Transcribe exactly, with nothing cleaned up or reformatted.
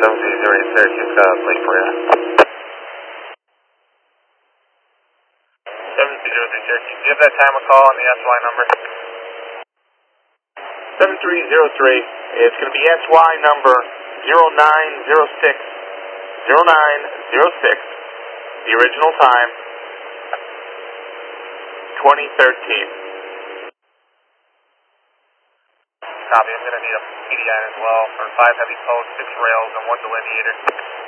seven three zero eight Syracuse, got a plate for you. seven three zero three Syracuse, do you have that time of call on the S Y number? seven three zero three, it's going to be S Y number zero nine zero six zero nine zero six, the original time, twenty thirteen. Copy, I'm going to need a P D I as well for five heavy posts, six rails, and one delineator.